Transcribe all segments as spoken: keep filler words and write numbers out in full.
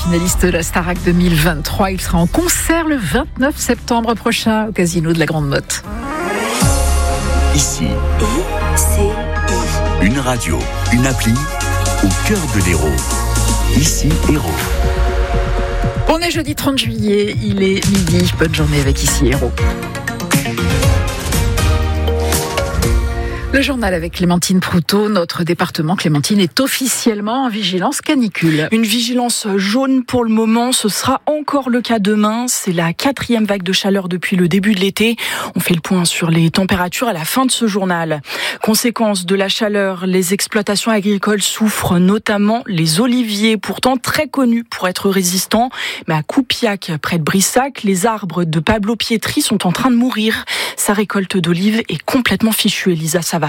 finaliste de la Starac deux mille vingt-trois. Il sera en concert le vingt-neuf septembre prochain au Casino de la Grande Motte. Ici, I C I. Une radio, une appli au cœur de l'Hérault. Ici, Hérault. On est jeudi trente juillet, il est midi. Bonne journée avec Ici Hérault. Le journal avec Clémentine Proutot. Notre département, Clémentine, est officiellement en vigilance canicule. Une vigilance jaune pour le moment, ce sera encore le cas demain. C'est la quatrième vague de chaleur depuis le début de l'été. On fait le point sur les températures à la fin de ce journal. Conséquence de la chaleur, les exploitations agricoles souffrent, notamment les oliviers, pourtant très connus pour être résistants. Mais à Coupiac, près de Brissac, les arbres de Pablo Pietri sont en train de mourir. Sa récolte d'olives est complètement fichue, Elisa Savat.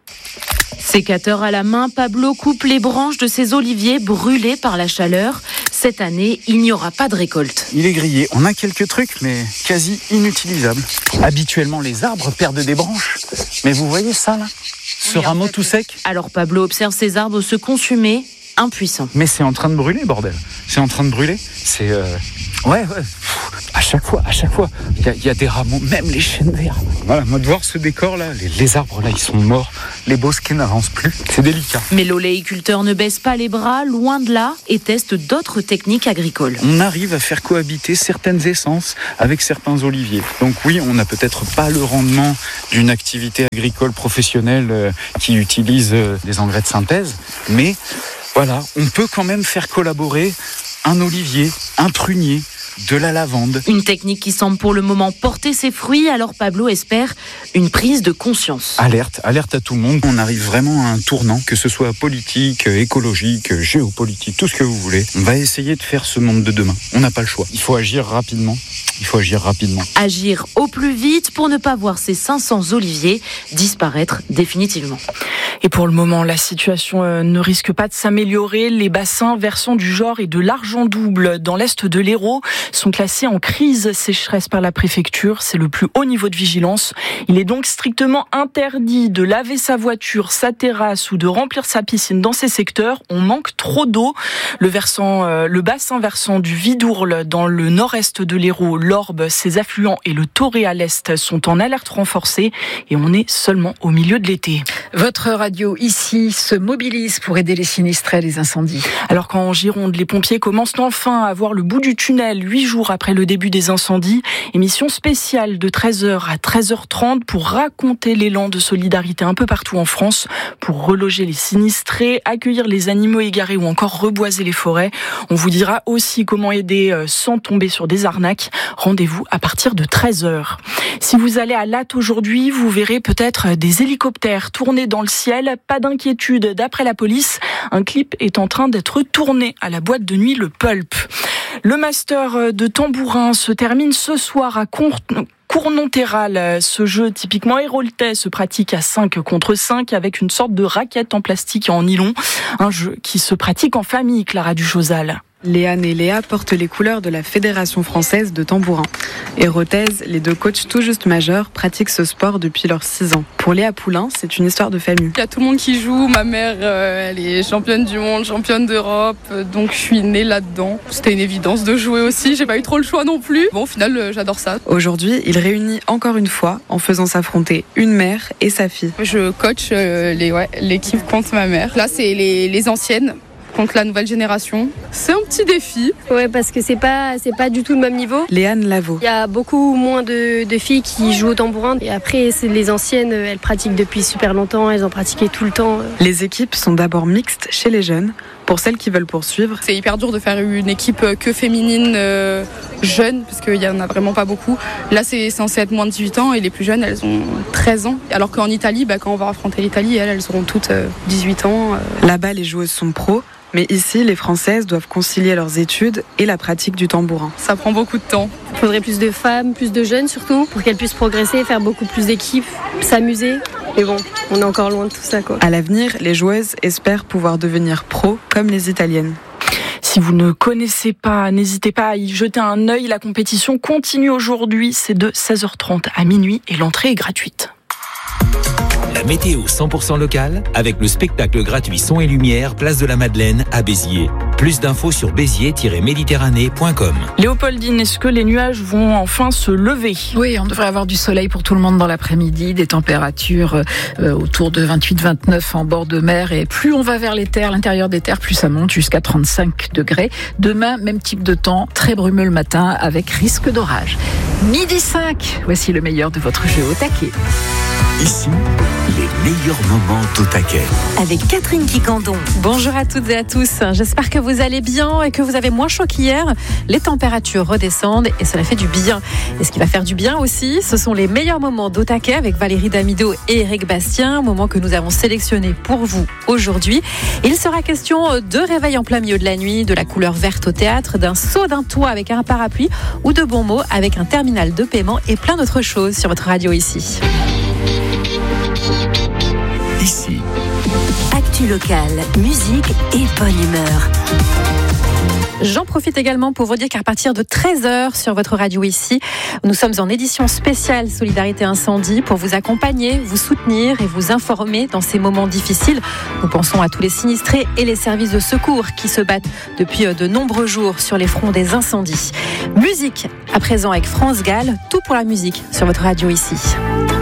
Sécateur à la main, Pablo coupe les branches de ses oliviers brûlés par la chaleur. Cette année, il n'y aura pas de récolte. Il est grillé. On a quelques trucs, mais quasi inutilisables. Habituellement, les arbres perdent des branches. Mais vous voyez ça, là ? Ce Oui, rameau en fait, tout sec ? Alors Pablo observe ses arbres se consumer, impuissants. Mais c'est en train de brûler, bordel. C'est en train de brûler. C'est... Euh... Ouais, ouais. Pff, à chaque fois, à chaque fois, il y, y a des rameaux, même les chênes verts. Voilà, moi de voir ce décor-là, les, les arbres là, ils sont morts. Les bosquets n'avancent plus. C'est délicat. Mais l'oléiculteur ne baisse pas les bras, loin de là, et teste d'autres techniques agricoles. On arrive à faire cohabiter certaines essences avec certains oliviers. Donc oui, on n'a peut-être pas le rendement d'une activité agricole professionnelle euh, qui utilise euh, des engrais de synthèse, mais voilà, on peut quand même faire collaborer un olivier, un prunier, de la lavande. Une technique qui semble pour le moment porter ses fruits, alors Pablo espère une prise de conscience. Alerte, alerte à tout le monde. On arrive vraiment à un tournant, que ce soit politique, écologique, géopolitique, tout ce que vous voulez. On va essayer de faire ce monde de demain. On n'a pas le choix. Il faut agir rapidement. Il faut agir rapidement. Agir au plus vite pour ne pas voir ces cinq cents oliviers disparaître définitivement. Et pour le moment, la situation ne risque pas de s'améliorer. Les bassins versant du Jord et de l'Argent-Double dans l'est de l'Hérault sont classés en crise sécheresse par la préfecture. C'est le plus haut niveau de vigilance. Il est donc strictement interdit de laver sa voiture, sa terrasse ou de remplir sa piscine dans ces secteurs. On manque trop d'eau. Le versant, euh, le bassin versant du Vidourle dans le nord-est de l'Hérault, l'Orbe, ses affluents et le Toré à l'est sont en alerte renforcée et on est seulement au milieu de l'été. Votre radio ici se mobilise pour aider les sinistrés et les incendies. Alors qu'en Gironde, les pompiers commencent enfin à voir le bout du tunnel, huit jours après le début des incendies. Émission spéciale de treize heures à treize heures trente pour raconter l'élan de solidarité un peu partout en France, pour reloger les sinistrés, accueillir les animaux égarés ou encore reboiser les forêts. On vous dira aussi comment aider sans tomber sur des arnaques. Rendez-vous à partir de treize heures. Si vous allez à Latte aujourd'hui, vous verrez peut-être des hélicoptères tournés dans le ciel. Pas d'inquiétude, d'après la police, un clip est en train d'être tourné à la boîte de nuit Le Pulp. Le master de tambourin se termine ce soir à Cournonterral. Ce jeu typiquement héroltais se pratique à cinq contre cinq avec une sorte de raquette en plastique et en nylon. Un jeu qui se pratique en famille, Clara Duchosal. Léane et Léa portent les couleurs de la Fédération française de tambourin. Héraultaise, les deux coachs tout juste majeurs pratiquent ce sport depuis leurs six ans. Pour Léa Poulain, c'est une histoire de famille. Il y a tout le monde qui joue. Ma mère, euh, elle est championne du monde, championne d'Europe, donc je suis née là-dedans. C'était une évidence de jouer aussi, j'ai pas eu trop le choix non plus. Bon, au final, euh, j'adore ça. Aujourd'hui, il réunit encore une fois en faisant s'affronter une mère et sa fille. Je coach euh, les, ouais, l'équipe contre ma mère. Là, c'est les, les anciennes contre la nouvelle génération. C'est un petit défi. Ouais, parce que c'est pas, c'est pas du tout le même niveau. Léane Lavaux. Il y a beaucoup moins de, de filles qui jouent au tambourin. Et après, c'est les anciennes, elles pratiquent depuis super longtemps, elles ont pratiqué tout le temps. Les équipes sont d'abord mixtes chez les jeunes. Pour celles qui veulent poursuivre, c'est hyper dur de faire une équipe que féminine euh, jeune, parce qu'il y en a vraiment pas beaucoup. Là, c'est censé être moins de dix-huit ans et les plus jeunes, elles ont treize ans. Alors qu'en Italie, bah, quand on va affronter l'Italie, elles, elles auront toutes euh, dix-huit ans. Euh. Là-bas, les joueuses sont pros. Mais ici, les Françaises doivent concilier leurs études et la pratique du tambourin. Ça prend beaucoup de temps. Il faudrait plus de femmes, plus de jeunes surtout, pour qu'elles puissent progresser, faire beaucoup plus d'équipes, s'amuser. Mais bon, on est encore loin de tout ça, quoi. À l'avenir, les joueuses espèrent pouvoir devenir pros comme les Italiennes. Si vous ne connaissez pas, n'hésitez pas à y jeter un œil. La compétition continue aujourd'hui. C'est de seize heures trente à minuit et l'entrée est gratuite. La météo cent pour cent locale avec le spectacle gratuit Son et Lumière, place de la Madeleine à Béziers. Plus d'infos sur béziers tiret méditerranée point com. Léopoldine, est-ce que les nuages vont enfin se lever ? Oui, on devrait avoir du soleil pour tout le monde dans l'après-midi, des températures euh, autour de vingt-huit vingt-neuf en bord de mer, et plus on va vers les terres, l'intérieur des terres, plus ça monte jusqu'à trente-cinq degrés. Demain, même type de temps, très brumeux le matin avec risque d'orage. Midi cinq, voici le meilleur de votre jeu au taquet. Ici, les meilleurs moments d'au taquet. Avec Catherine Quicandon. Bonjour à toutes et à tous. J'espère que vous allez bien et que vous avez moins chaud qu'hier. Les températures redescendent et cela fait du bien. Et ce qui va faire du bien aussi, ce sont les meilleurs moments d'au taquet avec Valérie Damido et Eric Bastien, moments que nous avons sélectionnés pour vous aujourd'hui. Il sera question de réveil en plein milieu de la nuit, de la couleur verte au théâtre, d'un saut d'un toit avec un parapluie ou de bons mots avec un terminal de paiement et plein d'autres choses sur votre radio ici. Ici. Actu locale, musique et bonne humeur. J'en profite également pour vous dire qu'à partir de treize heures sur votre radio ici, nous sommes en édition spéciale Solidarité Incendie pour vous accompagner, vous soutenir et vous informer dans ces moments difficiles. Nous pensons à tous les sinistrés et les services de secours qui se battent depuis de nombreux jours sur les fronts des incendies. Musique à présent avec France Gall, tout pour la musique sur votre radio ici.